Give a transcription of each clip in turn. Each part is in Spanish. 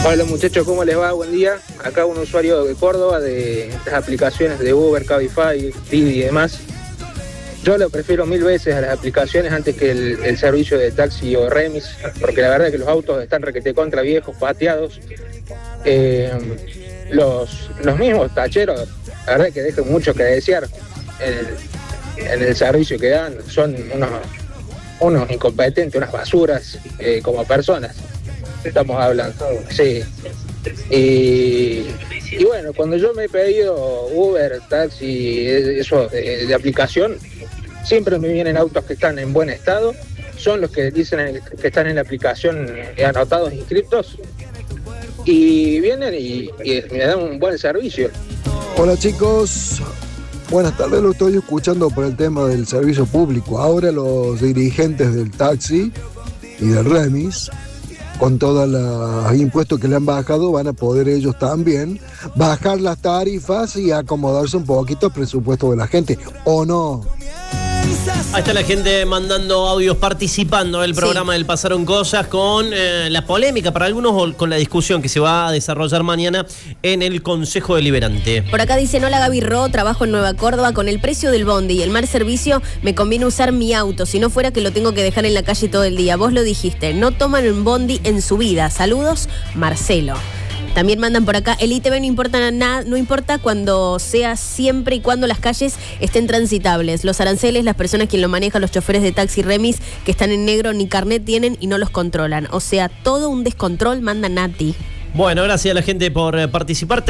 Hola muchachos, ¿cómo les va? Buen día. Acá un usuario de Córdoba de estas aplicaciones de Uber, Cabify, Didi y demás. Yo lo prefiero 1000 veces a las aplicaciones antes que el servicio de taxi o remis, porque la verdad es que los autos están requete contra viejos, pateados. Los mismos tacheros, la verdad es que dejan mucho que desear en el servicio que dan. Son unos incompetentes, unas basuras como personas. Estamos hablando, sí. Y bueno, cuando yo me he pedido Uber, taxi, eso de aplicación, siempre me vienen autos que están en buen estado, son los que dicen que están en la aplicación anotados, inscriptos, y vienen y me dan un buen servicio. Hola chicos, buenas tardes, lo estoy escuchando por el tema del servicio público. Ahora los dirigentes del taxi y del remis, con todos los impuestos que le han bajado, van a poder ellos también bajar las tarifas y acomodarse un poquito al presupuesto de la gente, ¿o no? Ahí está la gente mandando audios, participando en el programa del Pasaron Cosas, con la polémica para algunos o con la discusión que se va a desarrollar mañana en el Consejo Deliberante. Por acá dicen: hola Gaby Ro, trabajo en Nueva Córdoba. Con el precio del bondi y el mal servicio me conviene usar mi auto, si no fuera que lo tengo que dejar en la calle todo el día. Vos lo dijiste, no toman un bondi en su vida. Saludos, Marcelo. También mandan por acá: el ITV no importa nada, no importa cuando sea, siempre y cuando las calles estén transitables. Los aranceles, las personas quien lo manejan, los choferes de taxi remis que están en negro ni carnet tienen y no los controlan. O sea, todo un descontrol, manda Nati. Bueno, gracias a la gente por participar.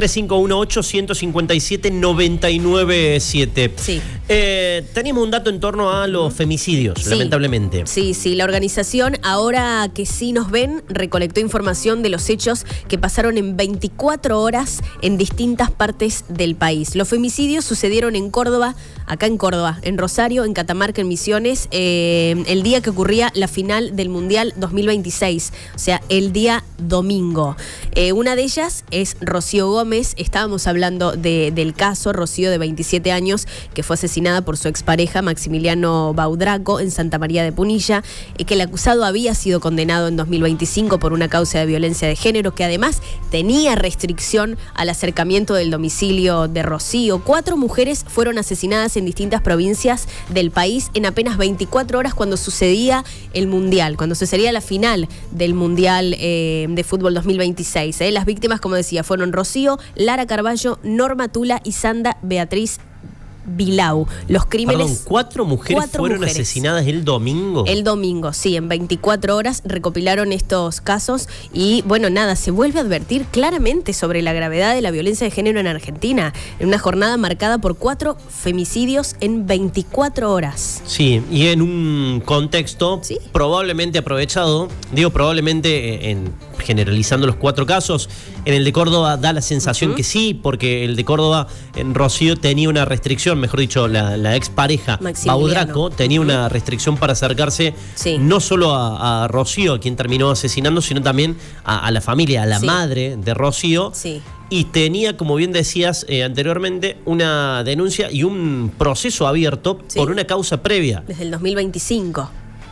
3518-157-997. Sí. Teníamos un dato en torno a los femicidios, lamentablemente. Sí, la organización, ahora que sí nos ven, recolectó información de los hechos que pasaron en 24 horas en distintas partes del país. Los femicidios sucedieron en Córdoba, acá en Córdoba, en Rosario, en Catamarca, en Misiones, el día que ocurría la final del Mundial 2026, o sea, el día domingo. Una de ellas es Rocío Gómez. Estábamos hablando del caso Rocío, de 27 años, que fue asesinada por su expareja Maximiliano Baudraco en Santa María de Punilla, que el acusado había sido condenado en 2025 por una causa de violencia de género, que además tenía restricción al acercamiento del domicilio de Rocío. 4 mujeres fueron asesinadas en distintas provincias del país en apenas 24 horas cuando sucedía el Mundial, cuando sucedía la final del Mundial de Fútbol 2026. Las víctimas, como decía, fueron Rocío, Lara Carballo, Norma Tula y Sandra Beatriz Vilau. Los crímenes... Perdón, 4 mujeres fueron asesinadas el domingo. El domingo, sí, en 24 horas recopilaron estos casos y, bueno, nada, se vuelve a advertir claramente sobre la gravedad de la violencia de género en Argentina, en una jornada marcada por 4 femicidios en 24 horas. Sí, y en un contexto probablemente aprovechado, digo probablemente generalizando los 4 casos. En el de Córdoba da la sensación que sí, porque el de Córdoba, en Rocío, tenía una restricción, mejor dicho, la expareja Baudraco tenía una restricción para acercarse no solo a Rocío, a quien terminó asesinando, sino también a la familia, a la madre de Rocío. Y tenía, como bien decías anteriormente, una denuncia y un proceso abierto por una causa previa. Desde el 2025.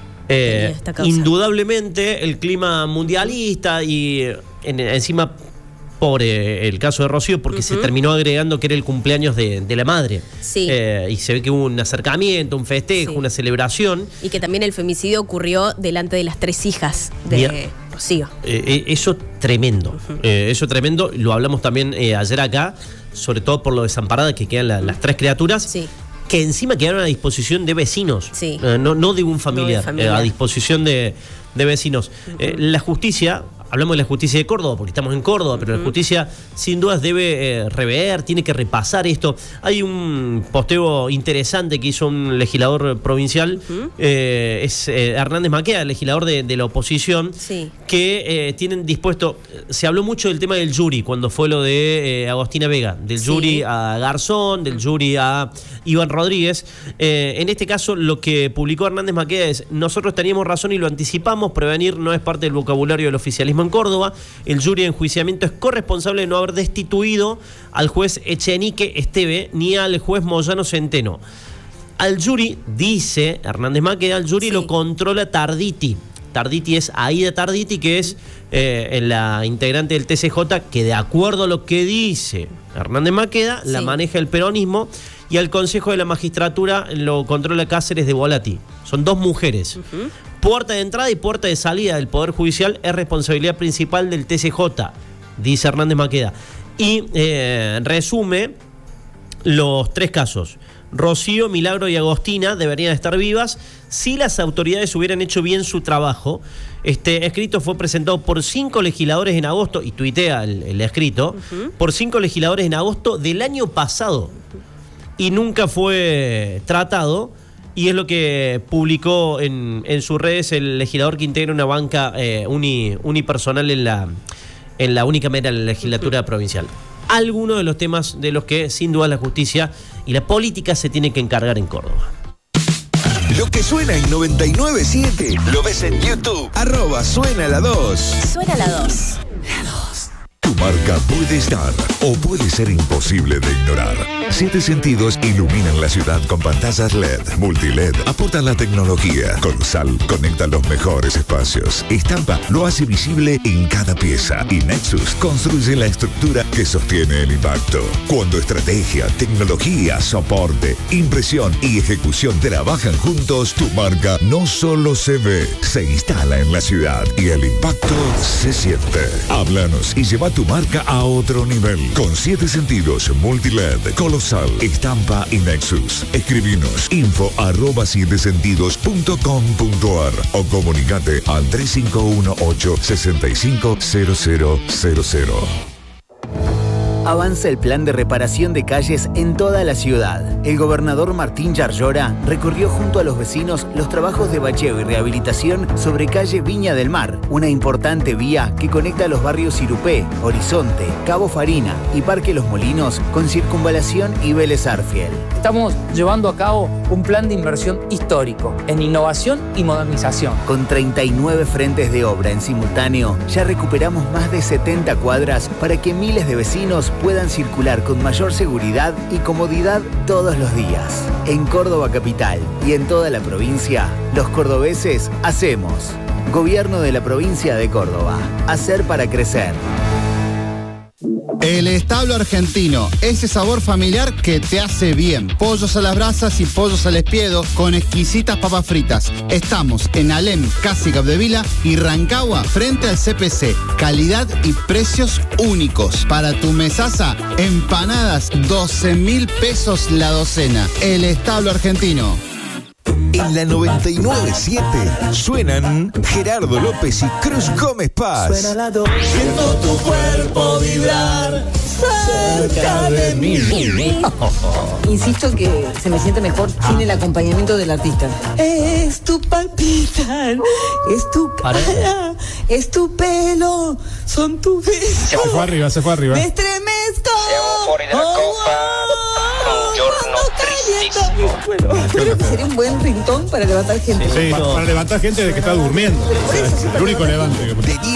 Indudablemente el clima mundialista y encima por el caso de Rocío, porque se terminó agregando que era el cumpleaños de la madre. Y se ve que hubo un acercamiento, un festejo, una celebración. Y que también el femicidio ocurrió delante de las 3 hijas de Rocío. Eso tremendo. Eso tremendo. Lo hablamos también ayer acá, sobre todo por lo desamparadas que quedan las 3 criaturas. Que encima quedaron a disposición de vecinos, no de un familiar, a disposición de vecinos. La justicia, hablamos de la justicia de Córdoba, porque estamos en Córdoba, pero la justicia sin dudas debe rever, tiene que repasar esto. Hay un posteo interesante que hizo un legislador provincial, es Hernández Maqueda, legislador de la oposición, que tienen dispuesto, se habló mucho del tema del jury, cuando fue lo de Agostina Vega, del jury a Garzón, del jury a Iván Rodríguez. En este caso, lo que publicó Hernández Maqueda es: nosotros teníamos razón y lo anticipamos, prevenir no es parte del vocabulario del oficialismo en Córdoba. El jury de enjuiciamiento es corresponsable de no haber destituido al juez Echenique Esteve ni al juez Moyano Centeno. Al jury, dice Hernández Maqueda, al jury lo controla Tarditi. Tarditi es Aida Tarditi, que es en la integrante del TCJ, que de acuerdo a lo que dice Hernández Maqueda, la maneja el peronismo, y al Consejo de la Magistratura lo controla Cáceres de Volati. Son 2 mujeres. Puerta de entrada y puerta de salida del Poder Judicial es responsabilidad principal del TCJ, dice Hernández Maqueda. Y resume los 3 casos. Rocío, Milagro y Agostina deberían estar vivas si las autoridades hubieran hecho bien su trabajo. Este escrito fue presentado por 5 legisladores en agosto, y tuitea el escrito, por 5 legisladores en agosto del año pasado. Y nunca fue tratado, y es lo que publicó en sus redes el legislador que integra una banca unipersonal en la unicameral de la legislatura provincial. Algunos de los temas de los que sin duda la justicia y la política se tienen que encargar en Córdoba. Lo que suena en 99.7 lo ves en YouTube. @suena la 2. Suena la 2. Tu marca puede estar o puede ser imposible de ignorar. 7 Sentidos iluminan la ciudad con pantallas LED, multiled, aportan la tecnología. Colosal conecta los mejores espacios. Estampa lo hace visible en cada pieza. Y Nexus construye la estructura que sostiene el impacto. Cuando estrategia, tecnología, soporte, impresión y ejecución trabajan juntos, tu marca no solo se ve, se instala en la ciudad y el impacto se siente. Háblanos y lleva tu marca a otro nivel. Con 7 Sentidos, multiled, Colosal, Estampa y Nexus. Escribinos info@7sentidos.com.ar o comunicate al 3518-650000. Avanza el plan de reparación de calles en toda la ciudad. El gobernador Martín Yarlora recorrió junto a los vecinos los trabajos de bacheo y rehabilitación sobre calle Viña del Mar, una importante vía que conecta los barrios Irupé, Horizonte, Cabo Farina y Parque Los Molinos con Circunvalación y Vélez Arfiel. Estamos llevando a cabo un plan de inversión histórico en innovación y modernización. Con 39 frentes de obra en simultáneo, ya recuperamos más de 70 cuadras para que miles de vecinos puedan circular con mayor seguridad y comodidad todos los días. En Córdoba capital y en toda la provincia, los cordobeses hacemos. Gobierno de la provincia de Córdoba. Hacer para crecer. El Establo Argentino, ese sabor familiar que te hace bien. Pollos a las brasas y pollos al espiedo con exquisitas papas fritas. Estamos en Alem, casi Capdevila y Rancagua, frente al CPC. Calidad y precios únicos. Para tu mesaza, empanadas, 12.000 pesos la docena. El Establo Argentino. En la 99.7 suenan Gerardo López y Cruz Gómez Paz. Suena la 2. Siento tu cuerpo vibrar cerca de mí. Insisto que se me siente mejor sin el acompañamiento del artista. Es tu palpitar, es tu cara, es tu pelo, son tus besos. Se fue arriba. Me estremezco. Siamo fuori dalla coppa. Un giorno tristissimo. Creo que sería un buen ringtone para levantar gente. Sí, para levantar gente de que está durmiendo. El único levante.